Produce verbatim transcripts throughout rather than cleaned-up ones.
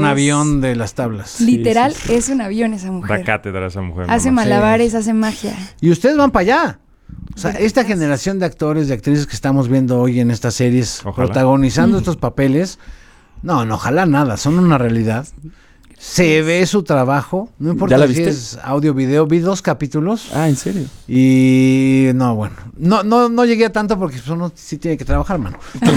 un avión de las tablas. Literal, sí, sí, sí. es un avión esa mujer. Da cátedra esa mujer. Hace nomás. malabares, Sí. hace magia. Y ustedes van para allá. O sea, esta generación de actores, de actrices que estamos viendo hoy en estas series, Ojalá. protagonizando estos papeles, no, no, ojalá nada, son una realidad. Se ve su trabajo, no importa ¿Ya la si viste? es audio, video, vi dos capítulos Ah, ¿en serio? y no, bueno, no, no, no llegué a tanto porque pues, uno sí tiene que trabajar, mano.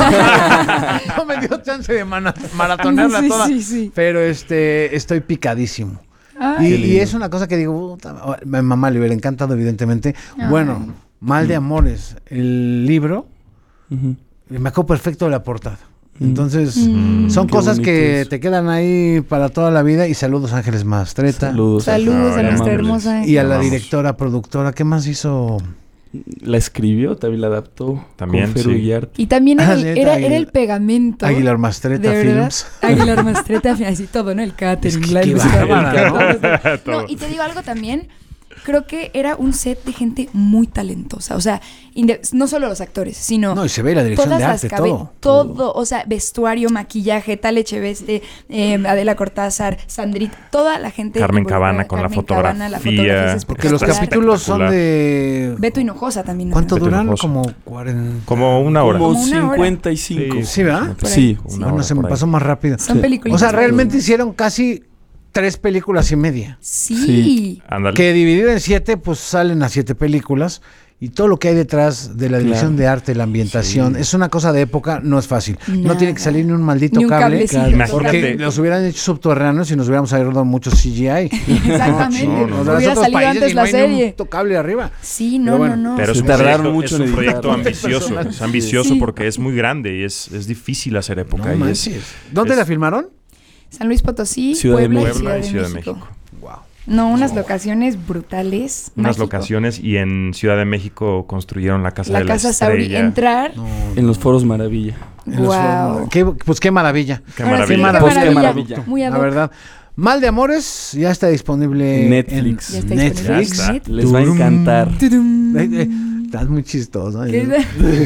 No me dio chance de mana- maratonearla Sí, toda, sí, sí. pero este, estoy picadísimo. Ay, Y, Qué y lindo. es una cosa que digo, puta, a mi mamá le hubiera encantado, evidentemente. Ay. Bueno, Mal de Amores, el libro, Ujú. me acuerdo perfecto de la portada. Entonces, Mm. son Qué cosas bonito que eso. te quedan ahí para toda la vida. Y saludos, Ángeles Mastreta. Saludos. saludos Ah, a ya nuestra mames. hermosa. Y a la Vamos. directora, productora, ¿qué más hizo? La escribió, también la adaptó. También, con Feru sí. Iriarte. Y también era, Ah, el, neta, era, Aguilar- era el pegamento. Aguilar Mastreta de verdad. Films. Aguilar Mastreta, así todo, ¿no? El catering, Es que la qué ilustración, bárbara, todo. No, y te digo algo también. Creo que era un set de gente muy talentosa. O sea, inde- no solo los actores, sino No, y se ve la dirección todas de las arte, cabe- todo. todo, o sea, vestuario, maquillaje, Tal Echeveste, eh, Adela Cortázar, Sandrita, toda la gente. Carmen involucrada, Cabana con la Carmen Cabana, la fotografía. fotografía es Porque los espectacular. capítulos son Espectacular. de... Beto Hinojosa también. ¿no? ¿Cuánto Beto duran? Hinojosa. Como cuarenta... Como una hora. Como Como una hora. cincuenta y cinco. Sí, ¿verdad? Por ahí. Sí. Sí. Una Bueno, hora se me por ahí. pasó más rápido. Son Sí. películas. O sea, realmente hicieron casi tres películas y media. Sí. Sí. Ándale. Que dividido en siete, pues salen a siete películas. Y todo lo que hay detrás de la dirección Claro. de arte, la ambientación, Sí. es una cosa de época, no es fácil. No Nada. tiene que salir ni un maldito Ni un cable. cablecito. Imagínate. Porque los hubieran hecho subterráneos y nos hubiéramos ahorrado mucho C G I. Exactamente. No, no, no. Nos das Hubiera otros salido países antes y la no hay ni un serie. puto cable arriba. Sí, no, Pero bueno, no, no. Pero es Se un tardaron proyecto, mucho es en un proyecto editarlo. ambicioso. Es ambicioso Sí. porque es muy grande y es, es difícil hacer época. No y es, manches. ¿Dónde es- la filmaron? San Luis Potosí, Ciudad de Puebla, y México. Ciudad, Puebla y Ciudad de de México. México. Wow. No, unas locaciones brutales. Unas mágico. locaciones y en Ciudad de México construyeron la Casa La de la casa Sauri. Estrella. Entrar. No, En los foros Maravilla. en los Wow. foros. Qué- pues qué maravilla. Qué Ahora sí, maravilla. qué Pues qué maravilla. maravilla. Muy ad La hoc. verdad. Mal de Amores ya está disponible En Netflix. en Ya está Netflix. disponible Ya está. en Net. Les va a Turum. encantar. Tudum. Eh, eh, Estás muy chistoso. ¿Qué ¿eh?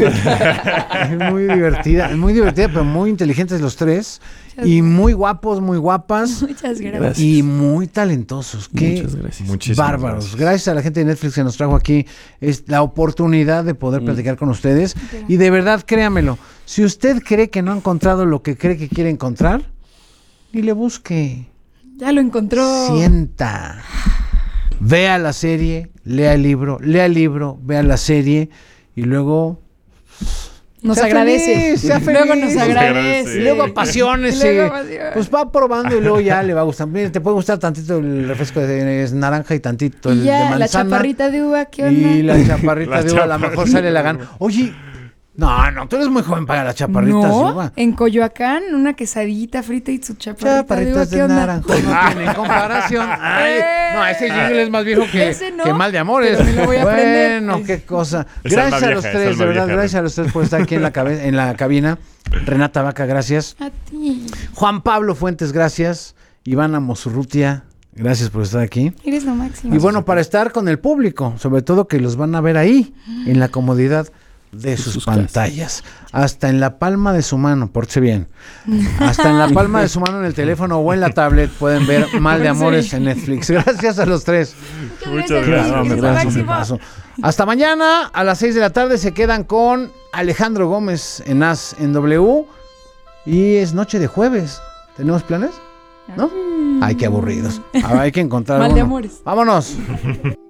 es? Es muy divertida, es muy divertida, pero muy inteligentes los tres. Muchas Y muy guapos, muy guapas. Muchas gracias. Gracias. Y muy talentosos. Qué Muchas gracias. Muchísimas bárbaros. gracias. Gracias a la gente de Netflix que nos trajo aquí es la oportunidad de poder Mm. platicar con ustedes. Y de verdad, créamelo, si usted cree que no ha encontrado lo que cree que quiere encontrar, ni le busque. Ya lo encontró. Sienta. Vea la serie, lea el libro, lea el libro, vea la serie y luego Nos sea agradece. feliz, sea Luego feliz. nos Nos agradece. agradece. y luego apasiones. Y luego apasiónese. Pues va probando y luego ya le va a gustar. Mire, te puede gustar tantito el refresco de es naranja y tantito el Y de ya, manzana. la chaparrita de uva, ¿qué onda? Y la chaparrita La de uva, a lo mejor chaparrita sale la de gana. uva. Oye, no, no, tú eres muy joven para las chaparritas de no, uva. en Coyoacán, una quesadita frita y su chaparrita de uva, Chaparritas ¿qué de onda? naranja no tienen comparación. Ay, no, ese jingle es más viejo que, Ese no, que Mal de Amores. pero me lo voy a aprender. Bueno, qué cosa. Es Gracias alma a los vieja, es tres, alma de verdad, vieja. gracias a los tres por estar aquí en la, cabe- en la cabina. Renata Vaca, gracias. A ti. Juan Pablo Fuentes, gracias. Ivana Mosurrutia, gracias por estar aquí. Eres lo máximo. Y bueno, para estar con el público, sobre todo que los van a ver ahí, en la comodidad de sus, sus pantallas. Hasta en la palma de su mano, pórtese bien. Hasta en la palma de su mano en el teléfono o en la tablet pueden ver Mal de Amores en Netflix. Gracias a los tres. Muchas gracias. gracias. Claro, me Eres lo paso, me máximo. paso. Hasta mañana a las seis de la tarde se quedan con Alejandro Gómez en As en W. Y es noche de jueves. ¿Tenemos planes? ¿No? Ay, qué aburridos. A ver, hay que encontrar Mal de uno. Amores. Vámonos.